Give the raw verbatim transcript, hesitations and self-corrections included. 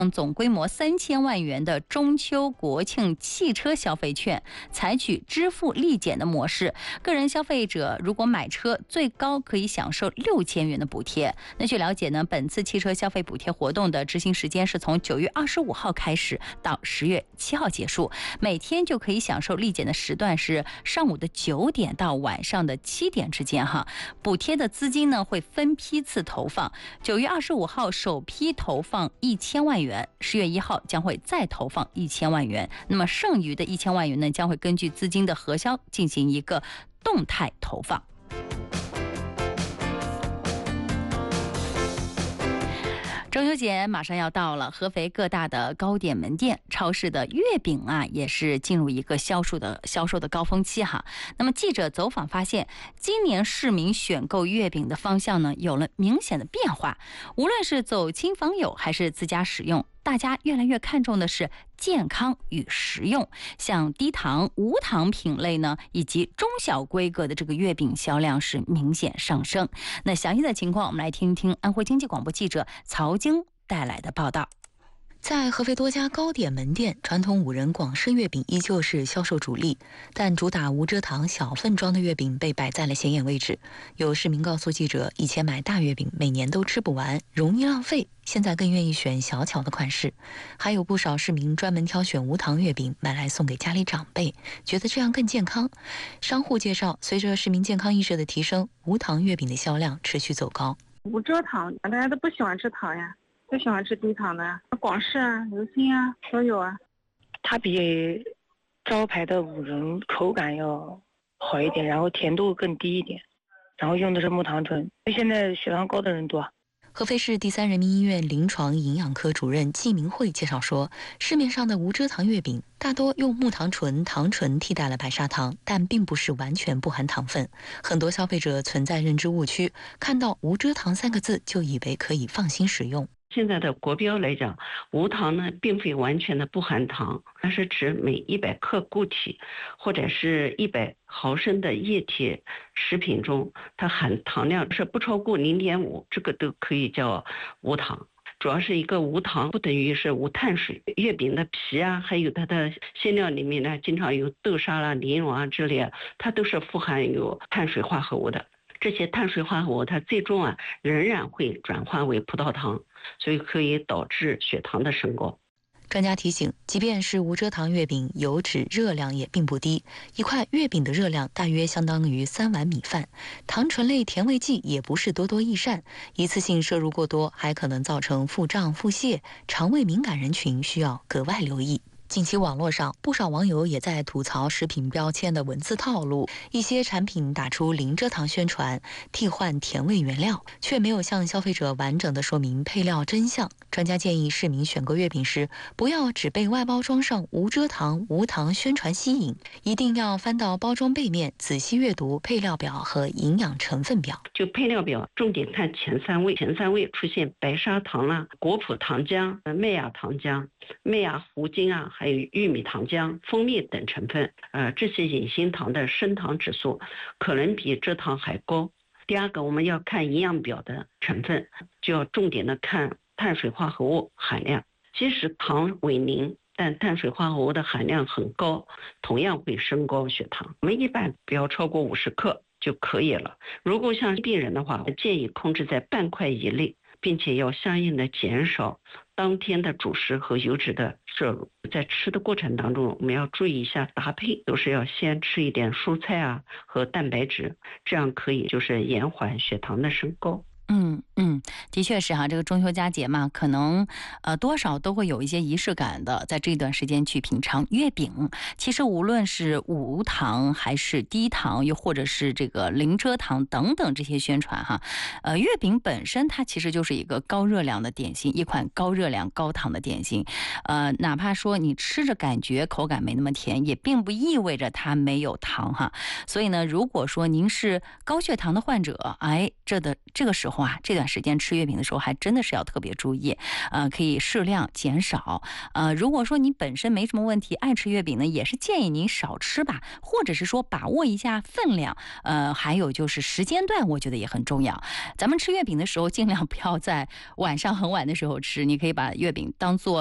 总规模三千万元的中秋国庆汽车消费券，采取支付立减的模式。个人消费者如果买车，最高可以享受六千元的补贴。那据了解呢，本次汽车消费补贴活动的执行时间是从九月二十五号开始到十月七号结束，每天就可以享受立减的时段是上午的九点到晚上的七点之间哈。补贴的资金呢会分批次投放，九月二十五号首批投放一千万元。十月一号将会再投放一千万元，那么剩余的一千万元呢，将会根据资金的核销进行一个动态投放。中秋节马上要到了，合肥各大的糕点门店、超市的月饼啊，也是进入一个销售的销售的高峰期哈。那么记者走访发现，今年市民选购月饼的方向呢，有了明显的变化。无论是走亲访友还是自家使用，大家越来越看重的是健康与实用。像低糖、无糖品类呢，以及中小规格的这个月饼销量是明显上升。那详细的情况，我们来听一听安徽经济广播记者曹晶带来的报道。 在合肥多家糕点门店，传统五仁广式月饼依旧是销售主力，但主打无蔗糖小份装的月饼被摆在了显眼位置。有市民告诉记者，以前买大月饼每年都吃不完，容易浪费，现在更愿意选小巧的款式。还有不少市民专门挑选无糖月饼买来送给家里长辈，觉得这样更健康。商户介绍，随着市民健康意识的提升，无糖月饼的销量持续走高。 无蔗糖，大家都不喜欢吃糖呀，都喜欢吃低糖的，广式啊、流心啊都有啊。 它比招牌的五仁口感要好一点，然后甜度更低一点，然后用的是木糖醇。现在血糖高的人多。 合肥市第三人民医院临床营养科主任季明慧介绍说，市面上的无蔗糖月饼大多用木糖醇、糖醇替代了白砂糖，但并不是完全不含糖分。很多消费者存在认知误区，看到无蔗糖三个字就以为可以放心食用。 现在的国标来讲，无糖呢并非完全的不含糖，它是指每一百克固体或者是一百毫升的液体食品中，它含糖量是不超过 零点五， 这个都可以叫无糖。主要是一个无糖，不等于是无碳水。月饼的皮啊，还有它的馅料里面呢，经常有豆沙啦、莲蓉啊之类的，它都是富含有碳水化合物的。这些碳水化合物它最终啊仍然会转化为葡萄糖，所以可以导致血糖的升高。 专家提醒，即便是无蔗糖月饼，油脂热量也并不低，一块月饼的热量大约相当于三碗米饭。糖醇类甜味剂也不是多多益善，一次性摄入过多还可能造成腹胀、腹泻，肠胃敏感人群需要格外留意。近期网络上不少网友也在吐槽食品标签的文字套路，一些产品打出零蔗糖宣传，替换甜味原料，却没有向消费者完整的说明配料真相。专家建议市民选购月饼时，不要只被外包装上无蔗糖、无糖宣传吸引，一定要翻到包装背面，仔细阅读配料表和营养成分表。 就配料表，重点看前三位，前三位出现白砂糖啦、果脯糖浆、麦芽糖浆、麦芽糊精啊，还有玉米糖浆、蜂蜜等成分。呃，这些隐形糖的升糖指数可能比蔗糖还高。第二个，我们要看营养表的成分，就要重点的看碳水化合物含量。即使糖为零，但碳水化合物的含量很高，同样会升高血糖。我们一般不要超过五十克就可以了。如果像病人的话，建议控制在半块以内，并且要相应的减少当天的主食和油脂的摄入。在吃的过程当中，我们要注意一下搭配，都是要先吃一点蔬菜啊和蛋白质，这样可以就是延缓血糖的升高。 嗯嗯，的确是哈，这个中秋佳节嘛，可能呃多少都会有一些仪式感的，在这段时间去品尝月饼。其实无论是无糖还是低糖，又或者是这个零蔗糖等等这些宣传哈，呃，月饼本身它其实就是一个高热量的点心，一款高热量高糖的点心。呃，哪怕说你吃着感觉口感没那么甜，也并不意味着它没有糖哈。所以呢，如果说您是高血糖的患者，哎，这的这个时候。 啊，这段时间吃月饼的时候还真的是要特别注意，呃，可以适量减少。呃，如果说你本身没什么问题，爱吃月饼呢，也是建议您少吃吧，或者是说把握一下分量。呃，还有就是时间段，我觉得也很重要。咱们吃月饼的时候，尽量不要在晚上很晚的时候吃，你可以把月饼当做